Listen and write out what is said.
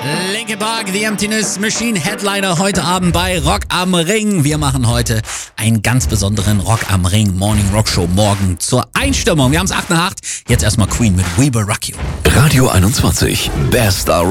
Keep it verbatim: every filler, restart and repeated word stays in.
Linkin Park, The Emptiness Machine, Headliner heute Abend bei Rock am Ring. Wir machen heute einen ganz besonderen Rock am Ring Morning Rock Show morgen zur Einstimmung. Wir haben es acht nach acht. Jetzt erstmal Queen mit We Will Rock You. Radio einundzwanzig, Best Rock.